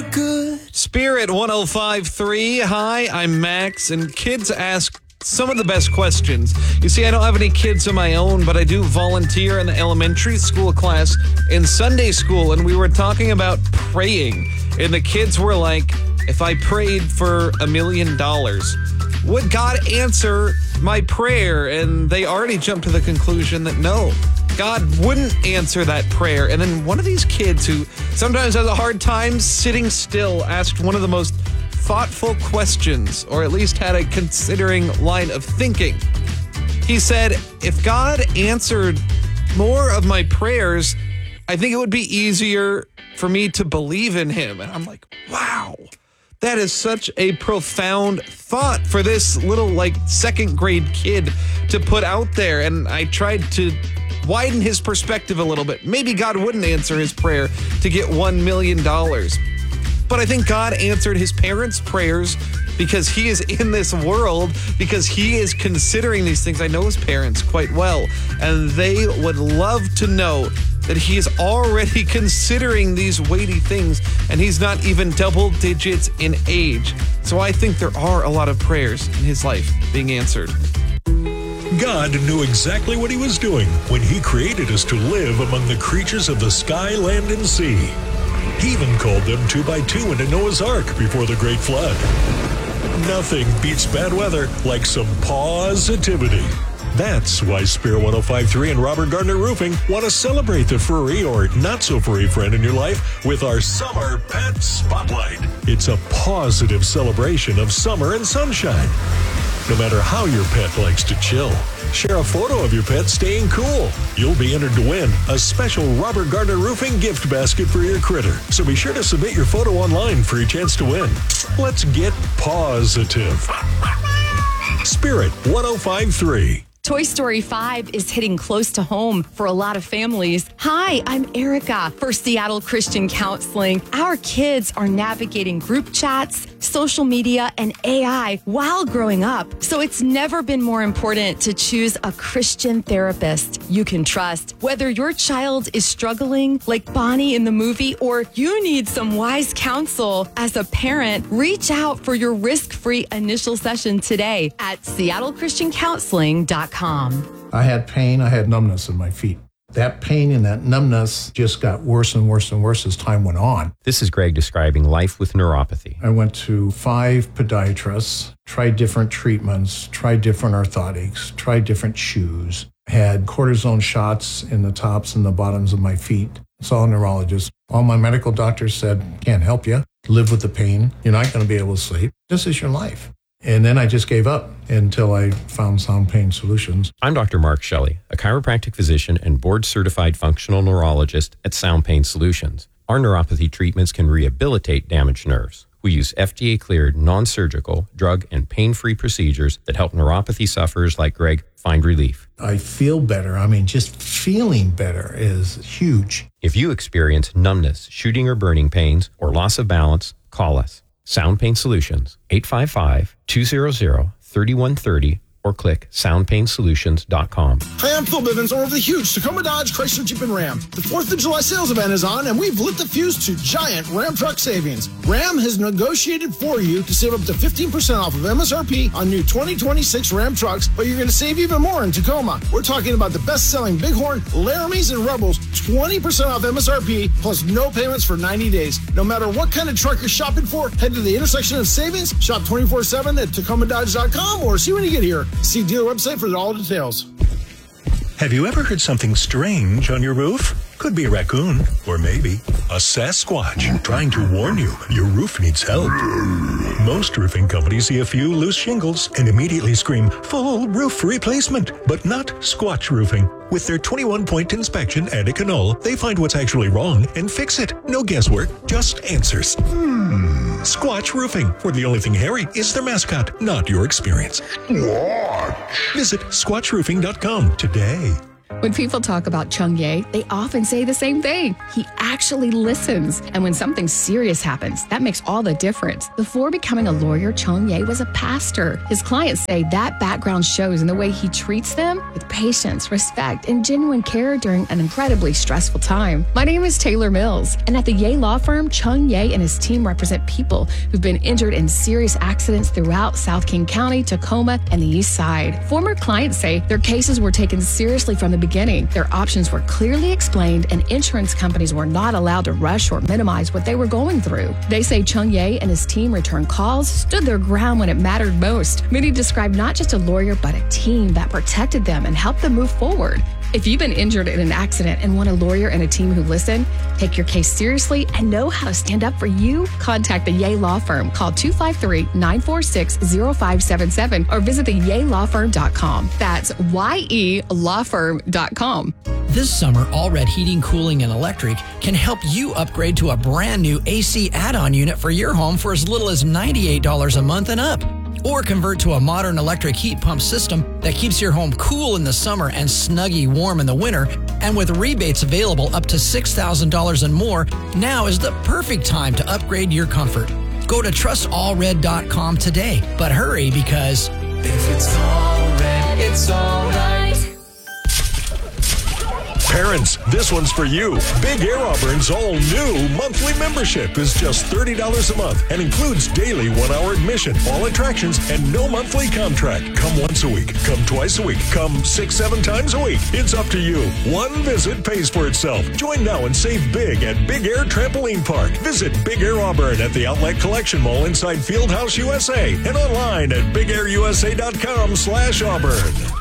are good. Spirit 105.3. Hi, I'm Max, and kids ask some of the best questions. You see, I don't have any kids of my own, but I do volunteer in the elementary school class in Sunday school, and we were talking about praying. And the kids were like, if I prayed for $1 million, would God answer my prayer? And they already jumped to the conclusion that no, God wouldn't answer that prayer. And then one of these kids who sometimes has a hard time sitting still asked one of the most thoughtful questions, or at least had a considering line of thinking. He said, if God answered more of my prayers, I think it would be easier for me to believe in him. And I'm like, wow, that is such a profound thought for this little second grade kid to put out there. And I tried to widen his perspective a little bit. Maybe God wouldn't answer his prayer to get $1 million. But I think God answered his parents' prayers because he is in this world, because he is considering these things. I know his parents quite well, and they would love to know that he is already considering these weighty things, and he's not even double digits in age. So I think there are a lot of prayers in his life being answered. God knew exactly what he was doing when he created us to live among the creatures of the sky, land, and sea. He even called them 2 by 2 into Noah's Ark before the Great Flood. Nothing beats bad weather like some positivity. That's why Spirit 105.3 and Robert Gardner Roofing want to celebrate the furry or not-so-furry friend in your life with our Summer Pet Spotlight. It's a positive celebration of summer and sunshine. No matter how your pet likes to chill, share a photo of your pet staying cool. You'll be entered to win a special Robert Gardner Roofing gift basket for your critter. So be sure to submit your photo online for your chance to win. Let's get positive. Spirit 105.3. Toy Story 5 is hitting close to home for a lot of families. Hi, I'm Erica for Seattle Christian Counseling. Our kids are navigating group chats, social media, and AI while growing up. So it's never been more important to choose a Christian therapist you can trust. Whether your child is struggling like Bonnie in the movie, or you need some wise counsel as a parent, reach out for your risk-free initial session today at seattlechristtiancounseling.com. I had pain, I had numbness in my feet. That pain and that numbness just got worse and worse and worse as time went on. This is Greg describing life with neuropathy. I went to 5 podiatrists, tried different treatments, tried different orthotics, tried different shoes, had cortisone shots in the tops and the bottoms of my feet. Saw a neurologist. All my medical doctors said, can't help you. Live with the pain. You're not going to be able to sleep. This is your life. And then I just gave up until I found Sound Pain Solutions. I'm Dr. Mark Shelley, a chiropractic physician and board-certified functional neurologist at Sound Pain Solutions. Our neuropathy treatments can rehabilitate damaged nerves. We use FDA-cleared, non-surgical, drug, and pain-free procedures that help neuropathy sufferers like Greg find relief. I feel better. Just feeling better is huge. If you experience numbness, shooting or burning pains, or loss of balance, call us. Sound Pain Solutions, 855-200-3130, or click soundpainsolutions.com. Hi, I'm Phil Bivens, owner of the huge Tacoma Dodge Chrysler Jeep and Ram. The 4th of July sales event is on, and we've lit the fuse to giant Ram truck savings. Ram has negotiated for you to save up to 15% off of MSRP on new 2026 Ram trucks, but you're going to save even more in Tacoma. We're talking about the best-selling Bighorn, Laramies, and Rebels, 20% off MSRP, plus no payments for 90 days. No matter what kind of truck you're shopping for, head to the intersection of savings, shop 24/7 at TacomaDodge.com, or see when you get here. See dealer website for all details. Have you ever heard something strange on your roof? Could be a raccoon, or maybe a Sasquatch trying to warn you your roof needs help. Most roofing companies see a few loose shingles and immediately scream, full roof replacement, but not Squatch Roofing. With their 21-point inspection and a canal, they find what's actually wrong and fix it. No guesswork, just answers. Squatch Roofing, where the only thing hairy is their mascot, not your experience. Visit squatchroofing.com today. When people talk about Chung Ye, they often say the same thing. He actually listens. And when something serious happens, that makes all the difference. Before becoming a lawyer, Chung Ye was a pastor. His clients say that background shows in the way he treats them with patience, respect, and genuine care during an incredibly stressful time. My name is Taylor Mills, and at the Ye Law Firm, Chung Ye and his team represent people who've been injured in serious accidents throughout South King County, Tacoma, and the East Side. Former clients say their cases were taken seriously from the beginning. Their options were clearly explained, and insurance companies were not allowed to rush or minimize what they were going through. They say Chung Ye and his team returned calls, stood their ground when it mattered most. Many describe not just a lawyer, but a team that protected them and helped them move forward. If you've been injured in an accident and want a lawyer and a team who listen, take your case seriously, and know how to stand up for you, contact the Ye Law Firm. Call 253-946-0577 or visit theyelawfirm.com. That's YELawfirm.com. This summer, Allred Heating, Cooling, and Electric can help you upgrade to a brand new AC add-on unit for your home for as little as $98 a month and up. Or convert to a modern electric heat pump system that keeps your home cool in the summer and snuggy warm in the winter. And with rebates available up to $6,000 and more, now is the perfect time to upgrade your comfort. Go to trustallred.com today, but hurry because if it's all red, it's all right. Parents, this one's for you. Big Air Auburn's all-new monthly membership is just $30 a month and includes daily 1-hour admission, all attractions, and no monthly contract. Come once a week, come twice a week, come 6-7 times a week. It's up to you. One visit pays for itself. Join now and save big at Big Air Trampoline Park. Visit Big Air Auburn at the Outlet Collection Mall inside Fieldhouse USA and online at bigairusa.com/Auburn.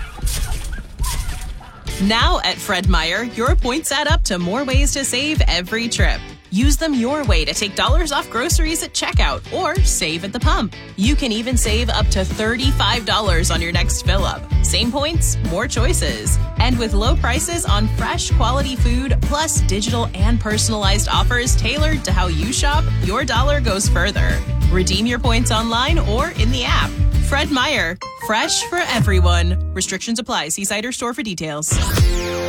Now at Fred Meyer, your points add up to more ways to save every trip. Use them your way to take dollars off groceries at checkout or save at the pump. You can even save up to $35 on your next fill-up. Same points, more choices. And with low prices on fresh, quality food, plus digital and personalized offers tailored to how you shop, your dollar goes further. Redeem your points online or in the app. Fred Meyer, fresh for everyone. Restrictions apply. See site or store for details.